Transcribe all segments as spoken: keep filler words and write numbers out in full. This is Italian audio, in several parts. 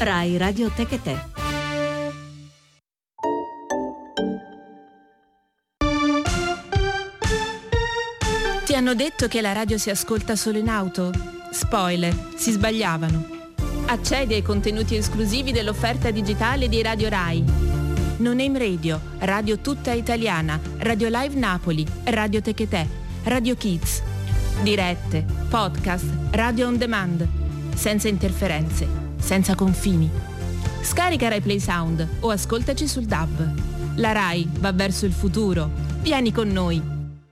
Rai Radio Tecate. Ti hanno detto che la radio si ascolta solo in auto? Spoiler, si sbagliavano. Accedi ai contenuti esclusivi dell'offerta digitale di Radio Rai. No Name Radio, Radio Tutta Italiana, Radio Live Napoli, Radio Tecate, Radio Kids. Dirette, podcast, radio on demand. Senza interferenze, senza confini. Scarica Rai Play Sound o ascoltaci sul D A B. La Rai va verso il futuro. Vieni con noi.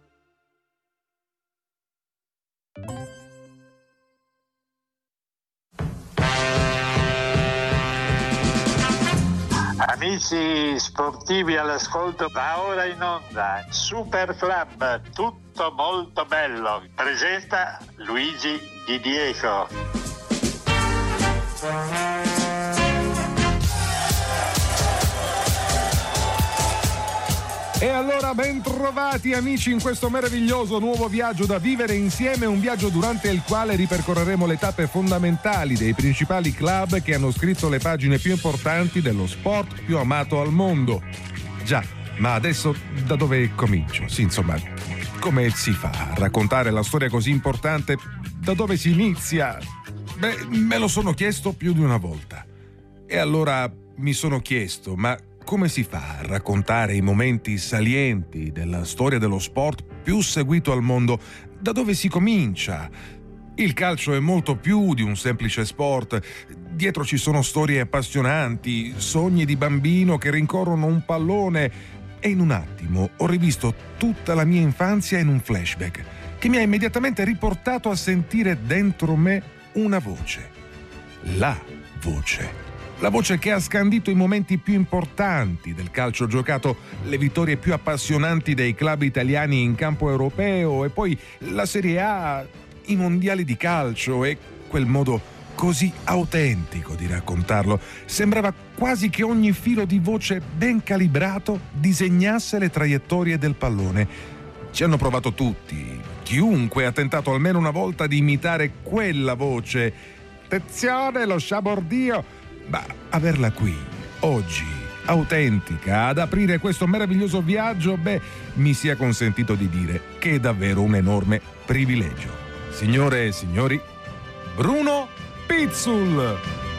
Amici sportivi all'ascolto, va ora in onda Super Club, tutto molto bello. Presenta Luigi Di Diego. E allora ben trovati amici in questo meraviglioso nuovo viaggio da vivere insieme, un viaggio durante il quale ripercorreremo le tappe fondamentali dei principali club che hanno scritto le pagine più importanti dello sport più amato al mondo. Già, ma adesso da dove comincio? Sì, insomma, come si fa a raccontare la storia così importante? Da dove si inizia? Beh, me lo sono chiesto più di una volta. E allora mi sono chiesto, ma come si fa a raccontare i momenti salienti della storia dello sport più seguito al mondo? Da dove si comincia? Il calcio è molto più di un semplice sport. Dietro ci sono storie appassionanti, sogni di bambino che rincorrono un pallone. E in un attimo ho rivisto tutta la mia infanzia in un flashback che mi ha immediatamente riportato a sentire dentro me una voce. La voce. La voce che ha scandito i momenti più importanti del calcio giocato, le vittorie più appassionanti dei club italiani in campo europeo e poi la Serie A, i mondiali di calcio e quel modo così autentico di raccontarlo. Sembrava quasi che ogni filo di voce ben calibrato disegnasse le traiettorie del pallone. Ci hanno provato tutti. Chiunque ha tentato almeno una volta di imitare quella voce. Attenzione, lo sciabordio! Ma averla qui, oggi, autentica, ad aprire questo meraviglioso viaggio, beh, mi sia consentito di dire che è davvero un enorme privilegio. Signore e signori, Bruno Pizzul!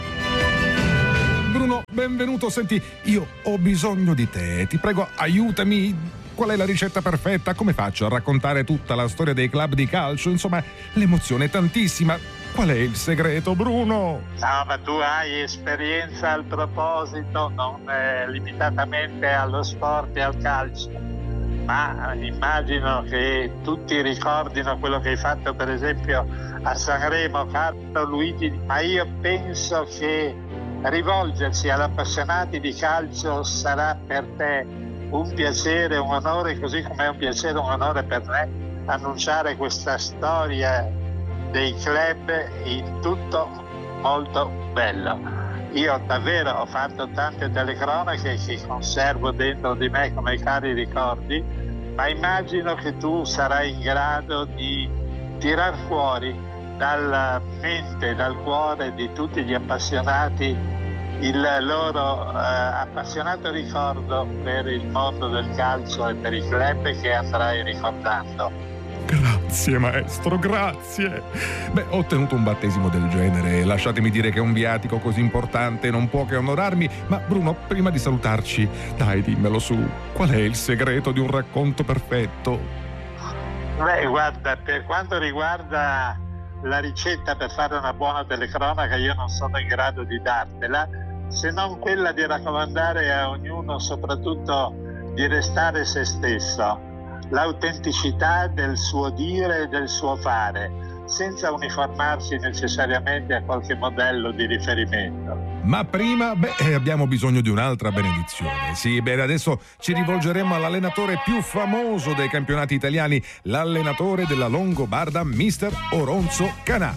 Bruno, benvenuto. Senti, io ho bisogno di te, ti prego, aiutami. Qual è la ricetta perfetta? Come faccio a raccontare tutta la storia dei club di calcio? Insomma, l'emozione è tantissima. Qual è il segreto, Bruno? No, ma tu hai esperienza al proposito, non eh, limitatamente allo sport e al calcio, ma immagino che tutti ricordino quello che hai fatto per esempio a Sanremo, caro Luigi, ma io penso che rivolgersi agli appassionati di calcio sarà per te un piacere, un onore, così come è un piacere, un onore per me annunciare questa storia dei club in tutto molto bello. Io davvero ho fatto tante telecronache che conservo dentro di me come cari ricordi, ma immagino che tu sarai in grado di tirar fuori dalla mente, dal cuore di tutti gli appassionati il loro eh, appassionato ricordo per il mondo del calcio e per i club che andrai ricordando. Grazie maestro, grazie. Beh, ho ottenuto un battesimo del genere. Lasciatemi dire che un viatico così importante non può che onorarmi. Ma Bruno, prima di salutarci, dai, dimmelo su. Qual è il segreto di un racconto perfetto? Beh, guarda, per quanto riguarda la ricetta per fare una buona telecronaca, io non sono in grado di dartela, se non quella di raccomandare a ognuno soprattutto di restare se stesso, l'autenticità del suo dire e del suo fare, senza uniformarsi necessariamente a qualche modello di riferimento. Ma prima, beh, abbiamo bisogno di un'altra benedizione. Sì, bene, adesso ci rivolgeremo all'allenatore più famoso dei campionati italiani, l'allenatore della Longobarda, mister Oronzo Canà.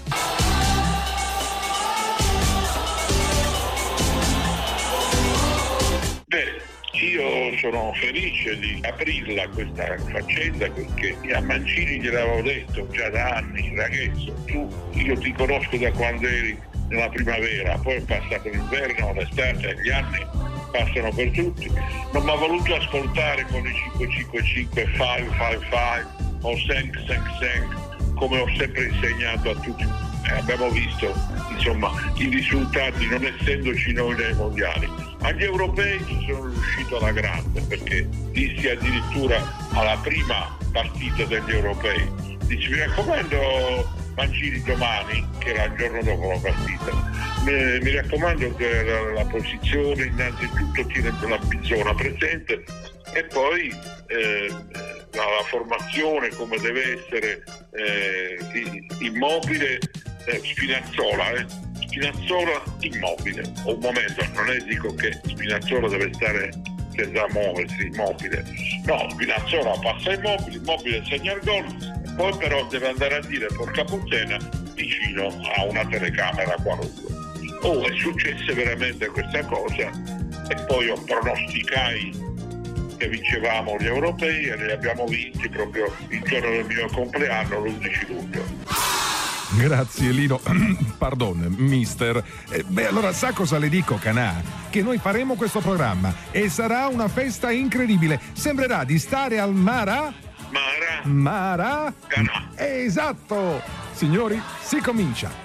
Io sono felice di aprirla questa faccenda perché a Mancini gliel'avevo detto già da anni, ragazzo, tu, io ti conosco da quando eri nella primavera, poi è passato l'inverno, l'estate, gli anni passano per tutti. Non mi ha voluto ascoltare con i cinque cinque cinque, cinque cinque cinque o cinque cinque cinque, come ho sempre insegnato a tutti. Eh, abbiamo visto insomma i risultati, non essendoci noi nei mondiali. Agli europei ci sono riuscito alla grande, perché dissi addirittura alla prima partita degli europei, dici mi raccomando Mancini domani, che era il giorno dopo la partita, mi, mi raccomando che la, la posizione innanzitutto tiene la zona presente e poi eh, la, la formazione come deve essere, eh, Immobile, eh, Spinazzola, eh. Spinazzola Immobile. Un momento, non è dico che Spinazzola deve stare senza muoversi, Immobile. No, Spinazzola passa Immobile, Immobile segna il gol, poi però deve andare a dire porca puttana vicino a una telecamera qualunque. Oh, è successa veramente questa cosa e poi io pronosticai che vincevamo gli europei e li abbiamo vinti proprio il giorno del mio compleanno, l'undici luglio. Grazie Lino, pardon, mister. Eh, beh, allora sa cosa le dico, Canà? Che noi faremo questo programma e sarà una festa incredibile. Sembrerà di stare al Mara... Mara... Mara... Canà. Esatto! Signori, si comincia.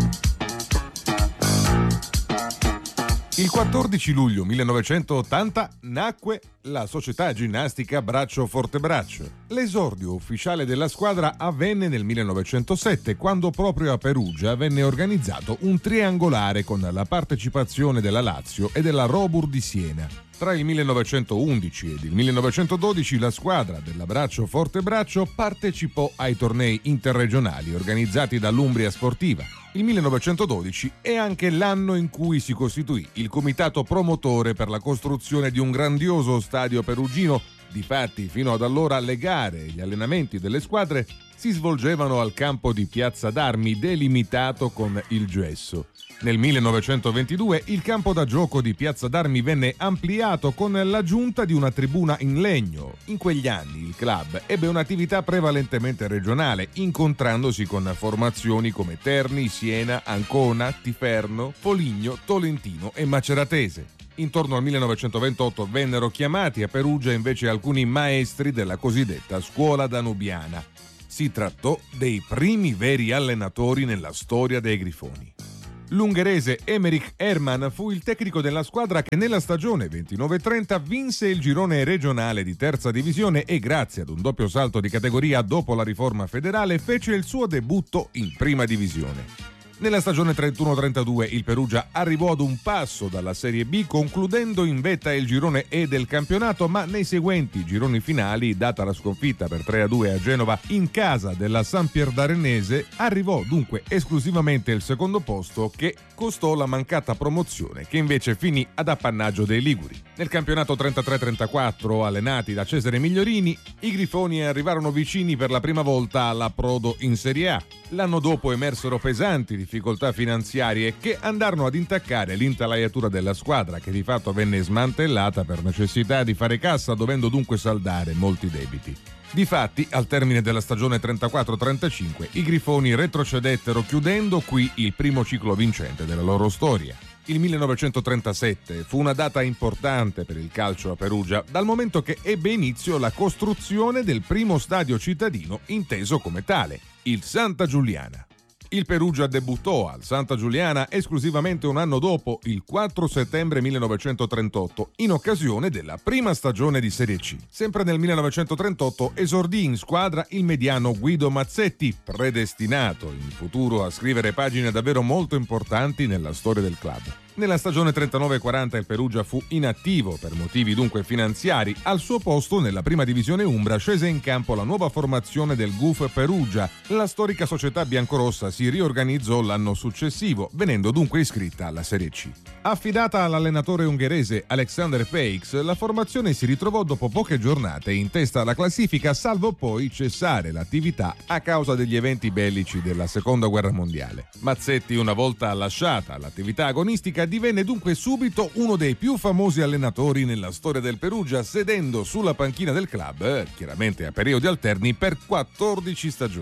Il quattordici luglio millenovecentottanta nacque la società ginnastica Braccio Fortebraccio. L'esordio ufficiale della squadra avvenne nel millenovecentosette, quando proprio a Perugia venne organizzato un triangolare con la partecipazione della Lazio e della Robur di Siena. Tra il millenovecentoundici ed il millenovecentododici la squadra della Braccio Fortebraccio partecipò ai tornei interregionali organizzati dall'Umbria Sportiva. Il millenovecentododici è anche l'anno in cui si costituì il comitato promotore per la costruzione di un grandioso stadio perugino. Difatti, fino ad allora le gare e gli allenamenti delle squadre si svolgevano al campo di Piazza d'Armi, delimitato con il gesso. Nel millenovecentoventidue il campo da gioco di Piazza d'Armi venne ampliato con l'aggiunta di una tribuna in legno. In quegli anni il club ebbe un'attività prevalentemente regionale, incontrandosi con formazioni come Terni, Siena, Ancona, Tiferno, Foligno, Tolentino e Maceratese. Intorno al millenovecentoventotto vennero chiamati a Perugia invece alcuni maestri della cosiddetta scuola danubiana. Si trattò dei primi veri allenatori nella storia dei Grifoni. L'ungherese Emmerich Hermann fu il tecnico della squadra che nella stagione ventinove trenta vinse il girone regionale di terza divisione e grazie ad un doppio salto di categoria dopo la riforma federale fece il suo debutto in prima divisione. Nella stagione trentuno trentadue il Perugia arrivò ad un passo dalla Serie B, concludendo in vetta il girone E del campionato, ma nei seguenti gironi finali, data la sconfitta per tre a due a Genova in casa della Sampierdarenese, arrivò dunque esclusivamente il secondo posto, che costò la mancata promozione, che invece finì ad appannaggio dei liguri. Nel campionato trentatré trentaquattro, allenati da Cesare Migliorini, i Grifoni arrivarono vicini per la prima volta all'approdo in Serie A. L'anno dopo emersero pesanti difficoltà finanziarie che andarono ad intaccare l'intelaiatura della squadra, che di fatto venne smantellata per necessità di fare cassa, dovendo dunque saldare molti debiti. Difatti, al termine della stagione trentaquattro trentacinque, i Grifoni retrocedettero, chiudendo qui il primo ciclo vincente della loro storia. Il millenovecentotrentasette fu una data importante per il calcio a Perugia, dal momento che ebbe inizio la costruzione del primo stadio cittadino inteso come tale, il Santa Giuliana. Il Perugia debuttò al Santa Giuliana esclusivamente un anno dopo, il quattro settembre millenovecentotrentotto, in occasione della prima stagione di Serie C. Sempre nel millenovecentotrentotto esordì in squadra il mediano Guido Mazzetti, predestinato in futuro a scrivere pagine davvero molto importanti nella storia del club. Nella stagione trentanove quaranta il Perugia fu inattivo per motivi dunque finanziari. Al suo posto nella prima divisione umbra scese in campo la nuova formazione del G U F Perugia. La storica società biancorossa si riorganizzò l'anno successivo, venendo dunque iscritta alla Serie C. Affidata all'allenatore ungherese Alexander Peix, la formazione si ritrovò dopo poche giornate in testa alla classifica, salvo poi cessare l'attività a causa degli eventi bellici della Seconda Guerra Mondiale. Mazzetti, una volta lasciata l'attività agonistica, divenne dunque subito uno dei più famosi allenatori nella storia del Perugia, sedendo sulla panchina del club, chiaramente a periodi alterni, per quattordici stagioni.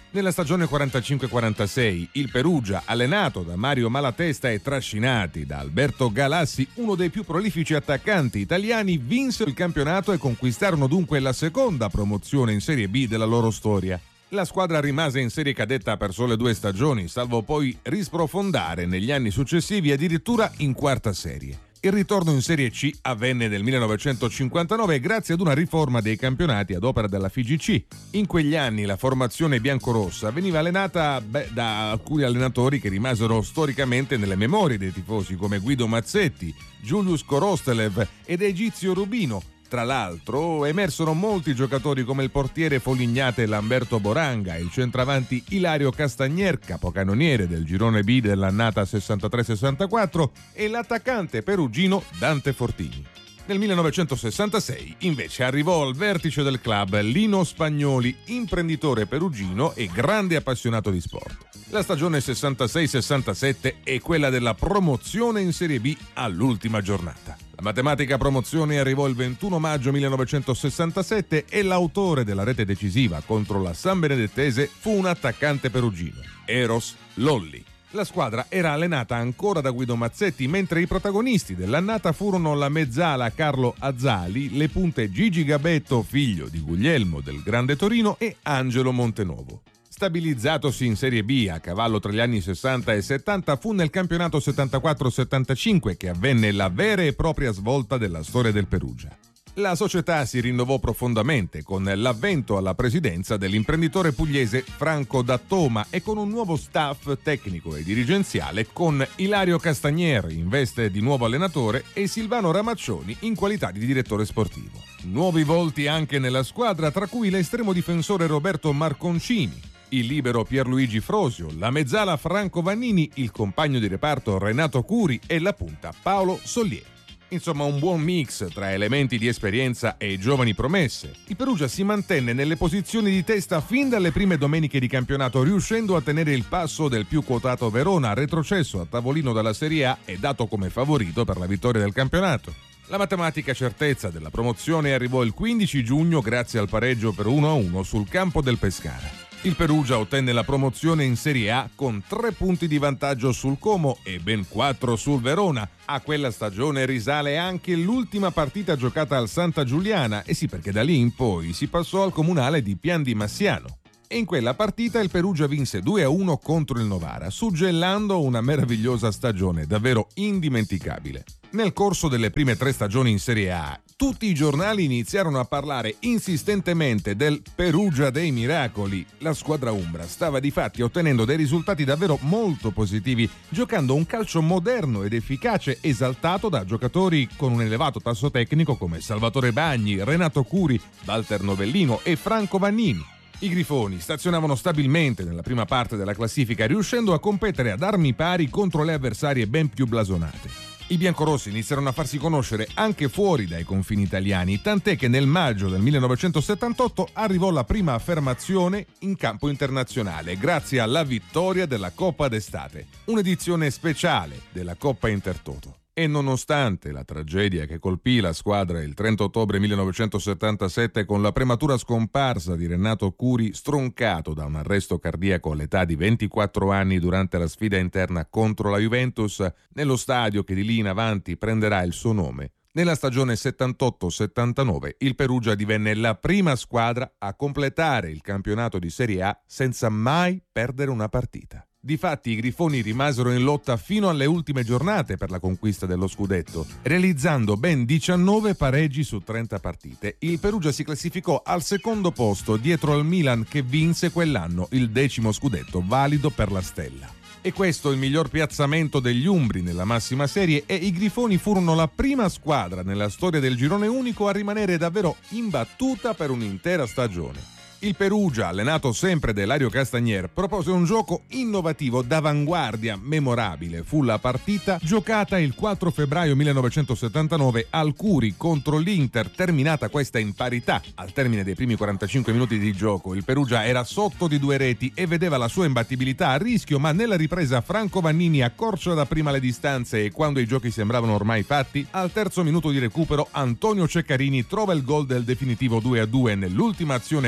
Nella stagione quarantacinque quarantasei il Perugia, allenato da Mario Malatesta e trascinati da Alberto Galassi, uno dei più prolifici attaccanti italiani, vinse il campionato e conquistarono dunque la seconda promozione in Serie B della loro storia. La squadra rimase in serie cadetta per sole due stagioni, salvo poi risprofondare negli anni successivi addirittura in quarta serie. Il ritorno in Serie C avvenne nel millenovecentocinquantanove grazie ad una riforma dei campionati ad opera della F I G C. In quegli anni la formazione biancorossa veniva allenata beh, da alcuni allenatori che rimasero storicamente nelle memorie dei tifosi, come Guido Mazzetti, Julius Korostelev ed Egizio Rubino. Tra l'altro emersero molti giocatori come il portiere Folignate Lamberto Boranga, il centravanti Ilario Castagnier, capocannoniere del girone B dell'annata sessantatré sessantaquattro, e l'attaccante perugino Dante Fortini. Nel millenovecentosessantasei invece arrivò al vertice del club Lino Spagnoli, imprenditore perugino e grande appassionato di sport. La stagione sessantasei sessantasette è quella della promozione in Serie B all'ultima giornata. La matematica promozione arrivò il ventuno maggio millenovecentosessantasette e l'autore della rete decisiva contro la San Benedettese fu un attaccante perugino, Eros Lolli. La squadra era allenata ancora da Guido Mazzetti, mentre i protagonisti dell'annata furono la mezzala Carlo Azzali, le punte Gigi Gabetto, figlio di Guglielmo del Grande Torino, e Angelo Montenuovo. Stabilizzatosi in Serie B a cavallo tra gli anni sessanta e settanta, fu nel campionato settantaquattro settantacinque che avvenne la vera e propria svolta della storia del Perugia. La società si rinnovò profondamente con l'avvento alla presidenza dell'imprenditore pugliese Franco Dattoma e con un nuovo staff tecnico e dirigenziale con Ilario Castagnier in veste di nuovo allenatore e Silvano Ramaccioni in qualità di direttore sportivo. Nuovi volti anche nella squadra, tra cui l'estremo difensore Roberto Marconcini, il libero Pierluigi Frosio, la mezzala Franco Vannini, il compagno di reparto Renato Curi e la punta Paolo Sollier. Insomma, un buon mix tra elementi di esperienza e giovani promesse. Il Perugia si mantenne nelle posizioni di testa fin dalle prime domeniche di campionato, riuscendo a tenere il passo del più quotato Verona, retrocesso a tavolino dalla Serie A e dato come favorito per la vittoria del campionato. La matematica certezza della promozione arrivò il quindici giugno grazie al pareggio per uno a uno sul campo del Pescara. Il Perugia ottenne la promozione in Serie A con tre punti di vantaggio sul Como e ben quattro sul Verona. A quella stagione risale anche l'ultima partita giocata al Santa Giuliana, e sì, perché da lì in poi si passò al comunale di Pian di Massiano. E in quella partita il Perugia vinse due a uno contro il Novara, suggellando una meravigliosa stagione davvero indimenticabile. Nel corso delle prime tre stagioni in Serie A, tutti i giornali iniziarono a parlare insistentemente del Perugia dei miracoli. La squadra umbra stava difatti ottenendo dei risultati davvero molto positivi, giocando un calcio moderno ed efficace, esaltato da giocatori con un elevato tasso tecnico come Salvatore Bagni, Renato Curi, Walter Novellino e Franco Vannini. I Grifoni stazionavano stabilmente nella prima parte della classifica, riuscendo a competere ad armi pari contro le avversarie ben più blasonate. I biancorossi iniziarono a farsi conoscere anche fuori dai confini italiani, tant'è che nel maggio del millenovecentosettantotto arrivò la prima affermazione in campo internazionale grazie alla vittoria della Coppa d'Estate, un'edizione speciale della Coppa Intertoto. E nonostante la tragedia che colpì la squadra il trenta ottobre millenovecentosettantasette con la prematura scomparsa di Renato Curi, stroncato da un arresto cardiaco all'età di ventiquattro anni durante la sfida interna contro la Juventus, nello stadio che di lì in avanti prenderà il suo nome, nella stagione settantotto settantanove il Perugia divenne la prima squadra a completare il campionato di Serie A senza mai perdere una partita. Difatti i Grifoni rimasero in lotta fino alle ultime giornate per la conquista dello scudetto, realizzando ben diciannove pareggi su trenta partite. Il Perugia si classificò al secondo posto dietro al Milan, che vinse quell'anno il decimo scudetto valido per la Stella. E questo il miglior piazzamento degli umbri nella massima serie, e i Grifoni furono la prima squadra nella storia del girone unico a rimanere davvero imbattuta per un'intera stagione. Il Perugia, allenato sempre da Ilario Castagnier, propose un gioco innovativo d'avanguardia, memorabile. Fu la partita giocata il quattro febbraio millenovecentosettantanove al Curi contro l'Inter, terminata questa in parità. Al termine dei primi quarantacinque minuti di gioco, il Perugia era sotto di due reti e vedeva la sua imbattibilità a rischio, ma nella ripresa Franco Vannini accorcia da prima le distanze e quando i giochi sembravano ormai fatti, al terzo minuto di recupero Antonio Ceccarini trova il gol del definitivo due a due nell'ultima azione utile del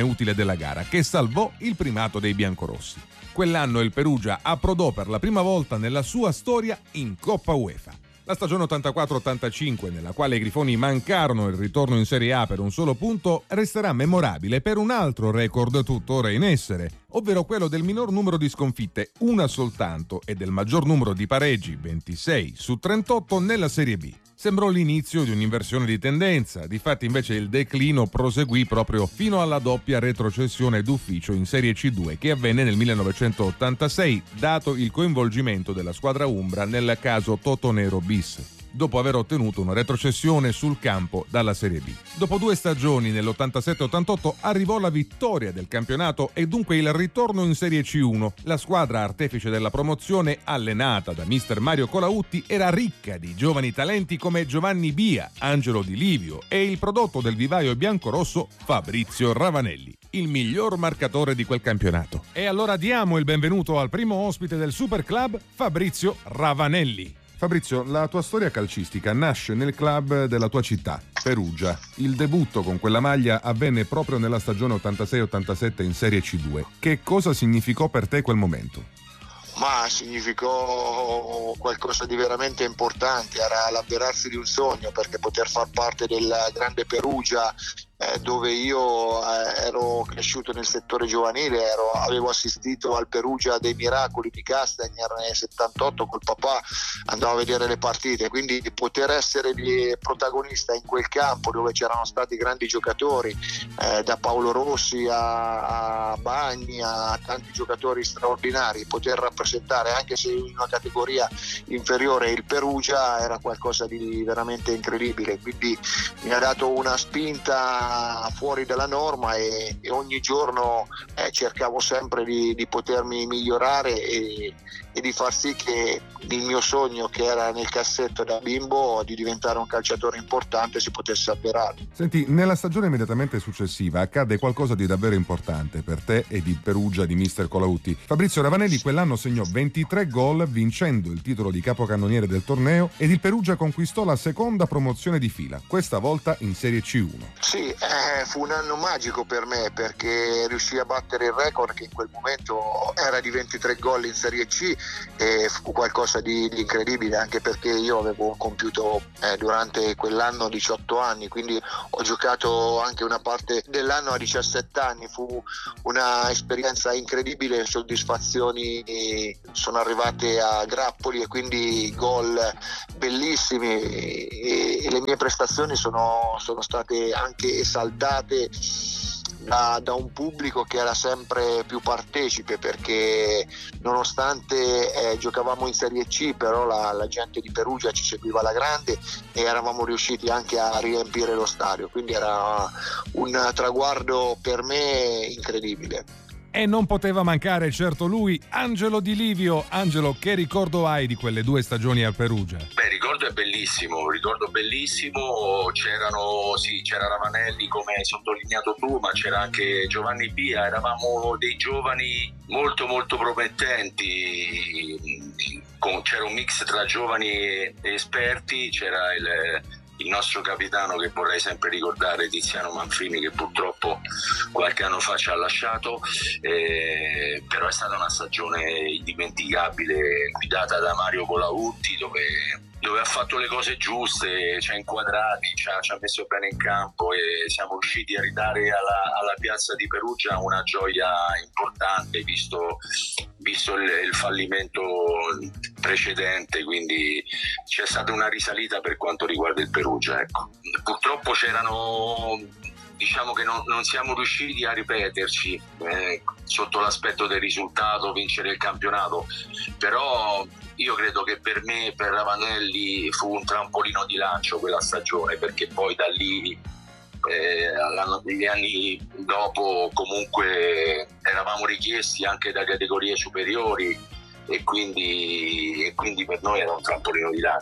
della gara che salvò il primato dei biancorossi. Quell'anno il Perugia approdò per la prima volta nella sua storia in Coppa UEFA. La stagione ottantaquattro ottantacinque, nella quale i Grifoni mancarono il ritorno in Serie A per un solo punto, resterà memorabile per un altro record tuttora in essere, ovvero quello del minor numero di sconfitte, una soltanto, e del maggior numero di pareggi, ventisei su trentotto, nella Serie B. Sembrò l'inizio di un'inversione di tendenza, difatti invece il declino proseguì proprio fino alla doppia retrocessione d'ufficio in Serie C due che avvenne nel millenovecentottantasei, dato il coinvolgimento della squadra umbra nel caso Totonero bis, dopo aver ottenuto una retrocessione sul campo dalla Serie B. Dopo due stagioni, nell'ottantasette ottantotto, arrivò la vittoria del campionato e dunque il ritorno in Serie C uno. La squadra artefice della promozione, allenata da mister Mario Colautti, era ricca di giovani talenti come Giovanni Bia, Angelo Di Livio e il prodotto del vivaio biancorosso Fabrizio Ravanelli, il miglior marcatore di quel campionato. E allora diamo il benvenuto al primo ospite del Super Club, Fabrizio Ravanelli. Fabrizio, la tua storia calcistica nasce nel club della tua città, Perugia. Il debutto con quella maglia avvenne proprio nella stagione ottantasei ottantasette in Serie C due. Che cosa significò per te quel momento? Ma significò qualcosa di veramente importante, era l'avverarsi di un sogno, perché poter far parte del grande Perugia, eh, dove io eh, ero cresciuto nel settore giovanile, ero, avevo assistito al Perugia dei miracoli di Castagner nel settantotto col papà, andavo a vedere le partite, quindi poter essere di protagonista in quel campo dove c'erano stati grandi giocatori, eh, da Paolo Rossi a, a Bagni a tanti giocatori straordinari, poter rappresentare anche se in una categoria inferiore il Perugia era qualcosa di veramente incredibile, quindi mi ha dato una spinta fuori dalla norma e, e ogni giorno eh, cercavo sempre di, di potermi migliorare e, e di far sì che il mio sogno, che era nel cassetto da bimbo, di diventare un calciatore importante, si potesse avverare. Senti, nella stagione immediatamente successiva accade qualcosa di davvero importante per te e di Perugia di mister Colautti. Fabrizio Ravanelli quell'anno segnò ventitré gol vincendo il titolo di capocannoniere del torneo ed il Perugia conquistò la seconda promozione di fila, questa volta in Serie C uno. Sì, eh, fu un anno magico per me, perché riuscii a battere il record che in quel momento era di ventitré gol in Serie C e fu qualcosa di, di incredibile, anche perché io avevo compiuto eh, durante quell'anno diciotto anni, quindi ho giocato anche una parte dell'anno a diciassette anni. Fu una esperienza incredibile, soddisfazioni sono arrivate a grappoli e quindi gol bellissimi e, e le mie prestazioni sono, sono state anche esaltate Da, da un pubblico che era sempre più partecipe, perché nonostante eh, giocavamo in Serie C, però la, la gente di Perugia ci seguiva alla grande e eravamo riusciti anche a riempire lo stadio, quindi era un traguardo per me incredibile. E non poteva mancare certo lui, Angelo Di Livio. Angelo, che ricordo hai di quelle due stagioni al Perugia? Beh, il ricordo è bellissimo, ricordo bellissimo, c'erano, sì, c'era Ravanelli come hai sottolineato tu, ma c'era anche Giovanni Bia, eravamo dei giovani molto molto promettenti, c'era un mix tra giovani e esperti, c'era il il nostro capitano che vorrei sempre ricordare, Tiziano Manfrini, che purtroppo qualche anno fa ci ha lasciato, eh, però è stata una stagione indimenticabile, guidata da Mario Colautti, dove, dove ha fatto le cose giuste, ci ha inquadrati, ci ha, ci ha messo bene in campo e siamo riusciti a ridare alla, alla piazza di Perugia una gioia importante, visto, visto il, il fallimento precedente, quindi c'è stata una risalita per quanto riguarda il Perugia, ecco. Purtroppo c'erano, diciamo che non, non siamo riusciti a ripeterci eh, sotto l'aspetto del risultato, vincere il campionato, però io credo che per me, per Ravanelli, fu un trampolino di lancio quella stagione, perché poi da lì eh, negli anni dopo comunque eravamo richiesti anche da categorie superiori e quindi, e quindi per noi era un trampolino di lancio.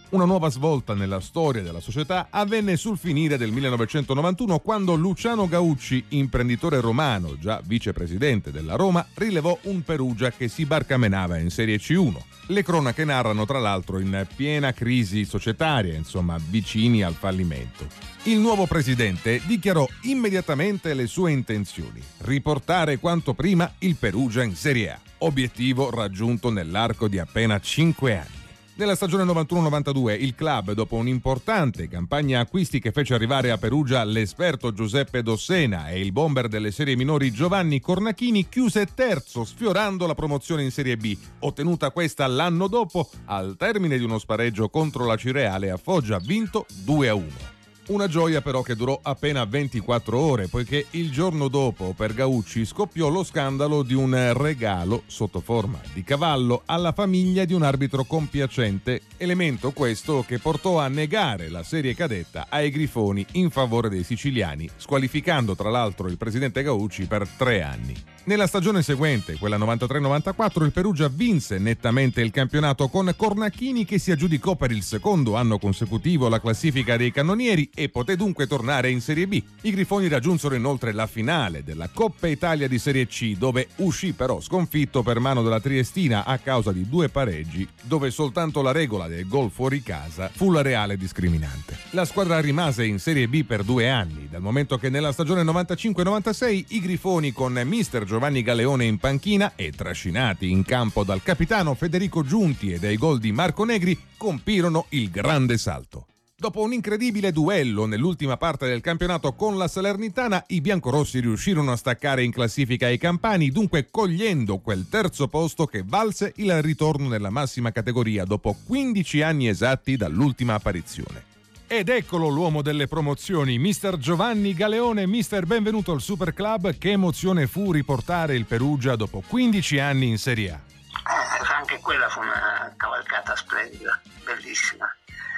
Una nuova svolta nella storia della società avvenne sul finire del millenovecentonovantuno, quando Luciano Gaucci, imprenditore romano, già vicepresidente della Roma, rilevò un Perugia che si barcamenava in Serie C uno. Le cronache narrano tra l'altro in piena crisi societaria, insomma vicini al fallimento. Il nuovo presidente dichiarò immediatamente le sue intenzioni: riportare quanto prima il Perugia in Serie A, obiettivo raggiunto nell'arco di appena cinque anni. Nella stagione novantuno novantadue il club, dopo un'importante campagna acquisti che fece arrivare a Perugia l'esperto Giuseppe Dossena e il bomber delle serie minori Giovanni Cornachini, chiuse terzo, sfiorando la promozione in Serie B, ottenuta questa l'anno dopo al termine di uno spareggio contro la Cireale a Foggia, vinto due a uno. Una gioia però che durò appena ventiquattro ore, poiché il giorno dopo per Gaucci scoppiò lo scandalo di un regalo sotto forma di cavallo alla famiglia di un arbitro compiacente, elemento questo che portò a negare la serie cadetta ai Grifoni in favore dei siciliani, squalificando tra l'altro il presidente Gaucci per tre anni. Nella stagione seguente, quella novantatré novantaquattro, il Perugia vinse nettamente il campionato con Cornachini, che si aggiudicò per il secondo anno consecutivo la classifica dei cannonieri e poté dunque tornare in Serie B. I Grifoni raggiunsero inoltre la finale della Coppa Italia di Serie C, dove uscì però sconfitto per mano della Triestina a causa di due pareggi, dove soltanto la regola del gol fuori casa fu la reale discriminante. La squadra rimase in Serie B per due anni, dal momento che nella stagione novantacinque novantasei i Grifoni, con mister Giovanni Galeone in panchina e trascinati in campo dal capitano Federico Giunti e dai gol di Marco Negri, compirono il grande salto. Dopo un incredibile duello nell'ultima parte del campionato con la Salernitana, i biancorossi riuscirono a staccare in classifica i campani, dunque cogliendo quel terzo posto che valse il ritorno nella massima categoria dopo quindici anni esatti dall'ultima apparizione. Ed eccolo l'uomo delle promozioni, mister Giovanni Galeone. Mister, benvenuto al Super Club. Che emozione fu riportare il Perugia dopo quindici anni in Serie A? Eh, anche quella fu una cavalcata splendida, bellissima.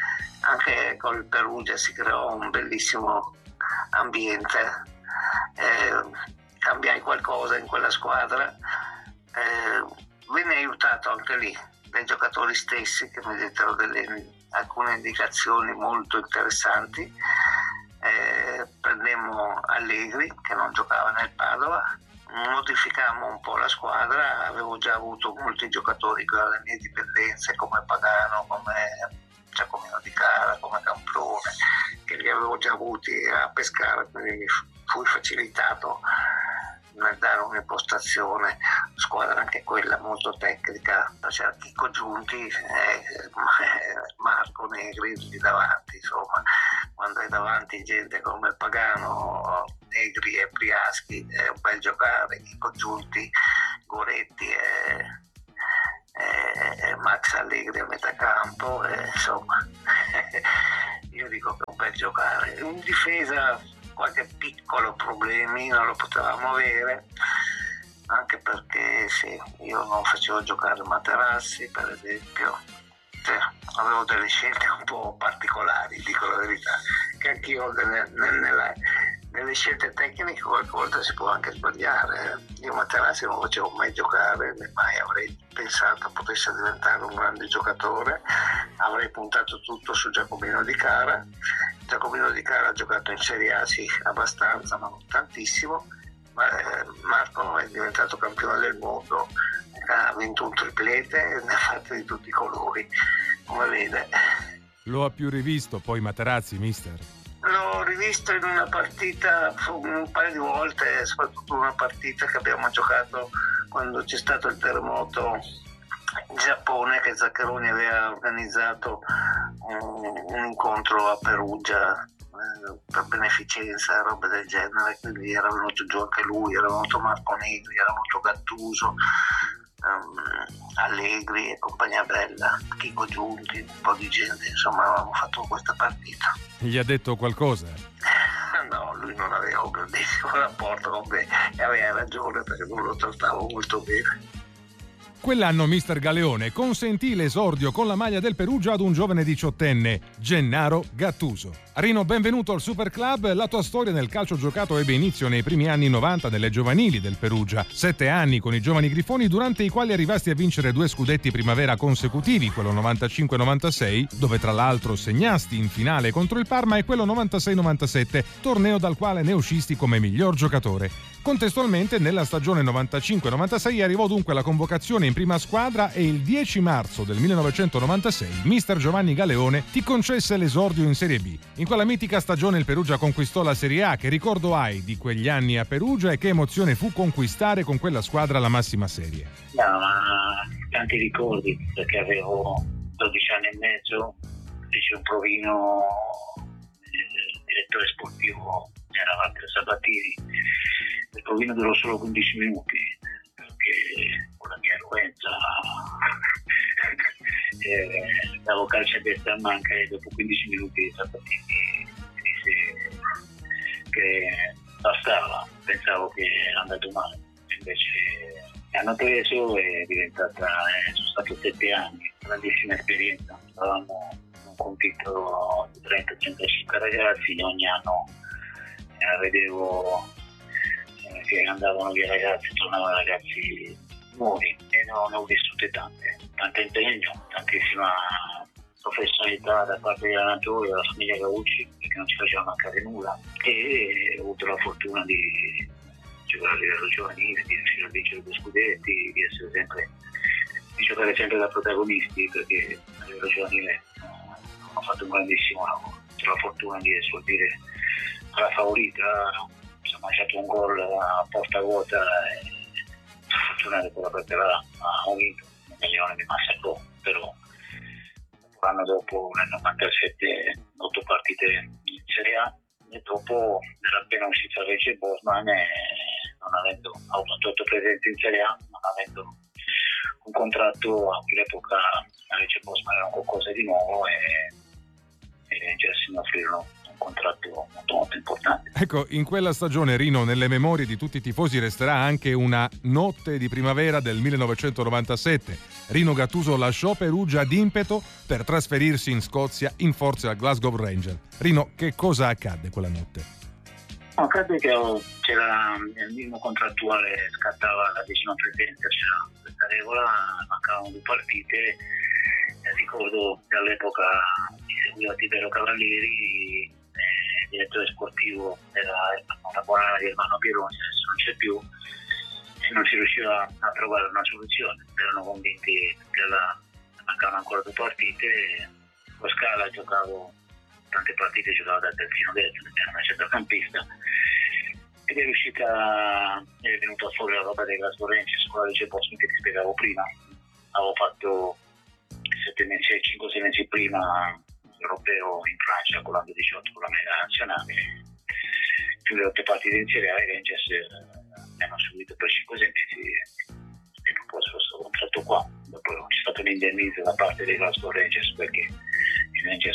Anche con il Perugia si creò un bellissimo ambiente. Eh, cambiai qualcosa in quella squadra. Eh, venne aiutato anche lì dai giocatori stessi, che mi dettero delle alcune indicazioni molto interessanti. Eh, prendemmo Allegri, che non giocava nel Padova, modificammo un po' la squadra. Avevo già avuto molti giocatori con le mie dipendenze, come Pagano, come Giacomino Di Cara, come Camplone, che li avevo già avuti a Pescara, quindi mi fui facilitato nel dare un'impostazione, squadra anche quella molto tecnica. C'era Chico Giunti, eh, Marco Negri lì davanti, insomma, quando hai davanti gente come Pagano, Negri e Priaschi è un bel giocare. Chico Giunti, Goretti e, e, e Max Allegri a metà campo, e, insomma io dico che è un bel giocare. In difesa qualche piccolo problemino lo potevamo avere, anche perché sì, io non facevo giocare Materazzi, per esempio. Cioè, avevo delle scelte un po' particolari, dico la verità, che anch'io nelle, nelle, nelle scelte tecniche qualche volta si può anche sbagliare. Io Materazzi non facevo mai giocare, mai avrei pensato potesse diventare un grande giocatore. Avrei puntato tutto su Giacomino Di Cara. Giacomino Di Cara ha giocato in Serie A, sì, abbastanza, ma non tantissimo. Ma eh, Marco è diventato campione del mondo, ha vinto un triplete e ne ha fatti di tutti i colori, come vede. Lo ha più rivisto poi Materazzi, mister? L'ho rivisto in una partita un paio di volte, soprattutto una partita che abbiamo giocato quando c'è stato il terremoto in Giappone, che Zaccheroni aveva organizzato un, un incontro a Perugia eh, per beneficenza e robe del genere, quindi era venuto giù anche lui, era venuto Marco Negri, era venuto Gattuso, um, Allegri e compagnia bella, Chico Giunti, un po' di gente, insomma avevamo fatto questa partita. Gli ha detto qualcosa? No, lui non aveva un grandissimo rapporto con me e aveva ragione, perché non lo trattavo molto bene. Quell'anno mister Galeone consentì l'esordio con la maglia del Perugia ad un giovane diciottenne, Gennaro Gattuso. Rino, benvenuto al Super Club. La tua storia nel calcio giocato ebbe inizio nei primi anni novanta nelle giovanili del Perugia. Sette anni con i giovani grifoni, durante i quali arrivasti a vincere due scudetti primavera consecutivi, quello novantacinque novantasei, dove tra l'altro segnasti in finale contro il Parma, e quello novantasei novantasette, torneo dal quale ne uscisti come miglior giocatore. Contestualmente, nella stagione novantacinque novantasei arrivò dunque la convocazione in prima squadra e il dieci marzo del millenovecentonovantasei mister Giovanni Galeone ti concesse l'esordio in Serie B. In quella mitica stagione il Perugia conquistò la Serie A. Che ricordo hai di quegli anni a Perugia e che emozione fu conquistare con quella squadra la massima serie? No, ma tanti ricordi, perché avevo dodici anni e mezzo, feci un provino, il direttore sportivo era Walter Sabatini. Il provino durò solo quindici minuti, perché con la mia eloquenza eh, davo calcio a destra a manca, e dopo quindici minuti Sabatini mi disse che bastava. Pensavo che era andato male, invece mi hanno preso e è diventata, eh, sono stato sette anni, grandissima esperienza. Stavamo in un compito di trenta trentacinque ragazzi, ogni anno eh, vedevo che andavano via ragazzi, tornavano ragazzi nuovi, e no, ne ho vissute tante, tanto impegno, tantissima professionalità da parte degli allenatori, della famiglia Gaucci, che non ci faceva mancare nulla, e ho avuto la fortuna di giocare a livello giovanile, di riuscire a vincere due scudetti, di essere sempre, di giocare sempre da protagonisti, perché a livello giovanile ho fatto un grandissimo lavoro. Ho la fortuna di esordire alla favorita, ho mangiato un gol a porta vuota e fortunatamente con la Praterà ha vinto. Il Galeone mi massacrò, però l'anno dopo, nel novantasette, otto partite in Serie A, e dopo, nell'appena uscita Lecce Bosman, e non avendo ho fatto presenze in Serie A, non avendo un contratto, a quell'epoca a Lecce Bosman era un qualcosa di nuovo, e, e i Rangers mi offrirono un contratto molto molto importante. Ecco, in quella stagione, Rino, nelle memorie di tutti i tifosi resterà anche una notte di primavera del millenovecentonovantasette. Rino Gattuso lasciò Perugia d'impeto per trasferirsi in Scozia in forza al Glasgow Rangers. Rino, che cosa accadde quella notte? Accadde che c'era il minimo contrattuale, scattava la decima presenza, c'era questa regola, mancavano due partite. Ricordo che all'epoca mi seguiva Tiberio Cavalieri, eh, direttore sportivo era la buona di Ermanno Pieroni, adesso non c'è più, e non si riusciva a trovare una soluzione. Erano convinti che la, mancavano ancora due partite. Con Scala giocavo tante partite, giocavo da terzino destro, era una centrocampista, ed è riuscita, è venuta fuori la roba dei Glasgow Rangers con la Lecce Bosman che ti spiegavo prima. Avevo fatto cinque sei mesi prima europeo in Francia con l'Under diciotto, con la mega nazionale, più le otto partite in Serie A. I Rangers mi hanno seguito per cinque sei mesi e proposto questo contratto qua. Dopo c'è stato un indennizzo da parte dei Glasgow Rangers, perché i Rangers,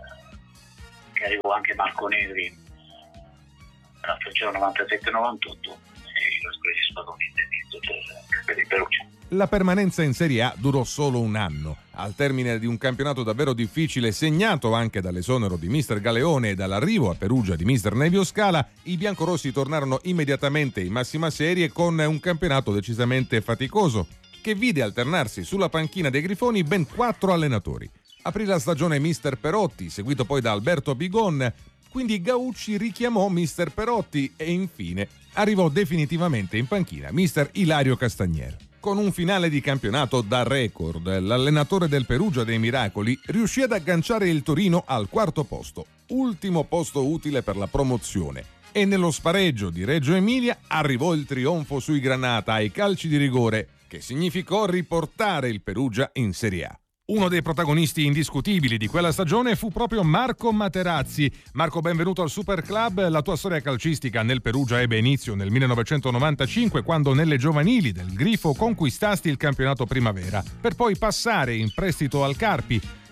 che arrivò anche Marco Negri nella stagione novantasette novantotto, e i Glasgow Rangers pagò un indennizzo per, per il Perugia. La permanenza in Serie A durò solo un anno. Al termine di un campionato davvero difficile, segnato anche dall'esonero di mister Galeone e dall'arrivo a Perugia di mister Nevio Scala, i biancorossi tornarono immediatamente in massima serie con un campionato decisamente faticoso, che vide alternarsi sulla panchina dei Grifoni ben quattro allenatori. Aprì la stagione mister Perotti, seguito poi da Alberto Bigon, quindi Gaucci richiamò mister Perotti e infine arrivò definitivamente in panchina mister Ilario Castagnier. Con un finale di campionato da record, l'allenatore del Perugia dei Miracoli riuscì ad agganciare il Torino al quarto posto, ultimo posto utile per la promozione, e nello spareggio di Reggio Emilia arrivò il trionfo sui Granata ai calci di rigore, che significò riportare il Perugia in Serie A. Uno dei protagonisti indiscutibili di quella stagione fu proprio Marco Materazzi. Marco, benvenuto al Super Club. La tua storia calcistica nel Perugia ebbe inizio nel millenovecentonovantacinque, quando nelle giovanili del Grifo conquistasti il campionato primavera, per poi passare in prestito al Carpi,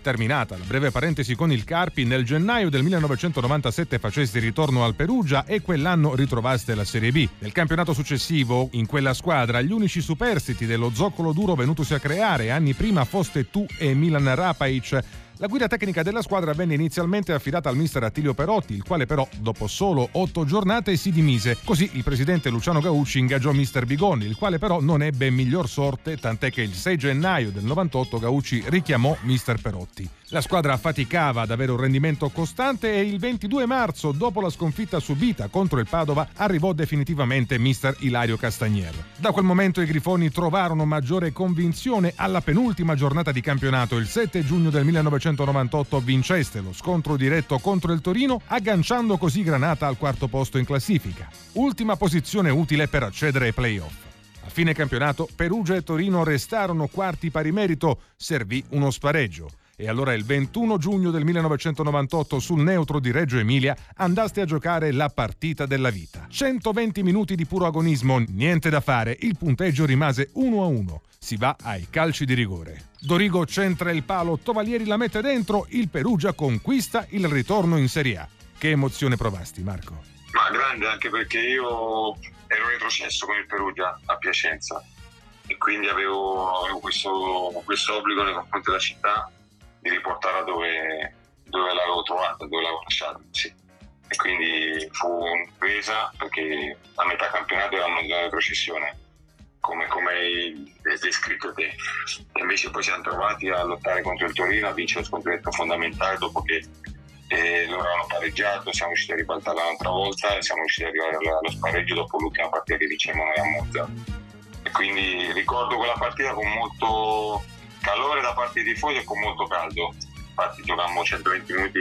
Terminata la breve parentesi con il Carpi, nel gennaio del millenovecentonovantasette faceste ritorno al Perugia e quell'anno ritrovaste la Serie B. Nel campionato successivo, in quella squadra, gli unici superstiti dello zoccolo duro venutosi a creare anni prima foste tu e Milan Rapaic. La guida tecnica della squadra venne inizialmente affidata al mister Attilio Perotti, il quale però dopo solo otto giornate si dimise. Così il presidente Luciano Gaucci ingaggiò mister Bigoni, il quale però non ebbe miglior sorte, tant'è che il sei gennaio del novantotto Gaucci richiamò mister Perotti. La squadra faticava ad avere un rendimento costante e il ventidue marzo, dopo la sconfitta subita contro il Padova, arrivò definitivamente mister Ilario Castagnier. Da quel momento i grifoni trovarono maggiore convinzione. Alla penultima giornata di campionato, il sette giugno del millenovecentonovantotto, vinceste lo scontro diretto contro il Torino, agganciando così Granata al quarto posto in classifica. Ultima posizione utile per accedere ai play-off. A fine campionato, Perugia e Torino restarono quarti pari merito, servì uno spareggio. E allora il ventuno giugno del millenovecentonovantotto sul neutro di Reggio Emilia andaste a giocare la partita della vita. centoventi minuti di puro agonismo, niente da fare, il punteggio rimase uno a uno. Si va ai calci di rigore. Dorigo centra il palo, Tovalieri la mette dentro, il Perugia conquista il ritorno in Serie A. Che emozione provasti, Marco? Ma grande, anche perché io ero retrocesso con il Perugia a Piacenza e quindi avevo, avevo questo, questo obbligo nei confronti della città di riportarla dove, dove l'avevo trovata, dove l'avevo lasciata, sì. E quindi fu un'impresa perché a metà campionato eravamo in retrocessione, come, come hai descritto te. E invece poi siamo trovati a lottare contro il Torino, a vincere lo scontro fondamentale dopo che eh, loro avevano pareggiato, siamo riusciti a ribaltarla un'altra volta e siamo riusciti ad arrivare allo spareggio dopo l'ultima partita che dicevamo noi a Monza. E quindi ricordo quella partita con molto calore da parte dei tifosi e con molto caldo. Infatti giocammo centoventi minuti,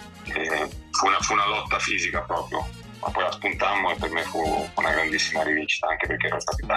eh, fu, una, fu una lotta fisica proprio, ma poi la spuntammo e per me fu una grandissima rivincita, anche perché ero capitano.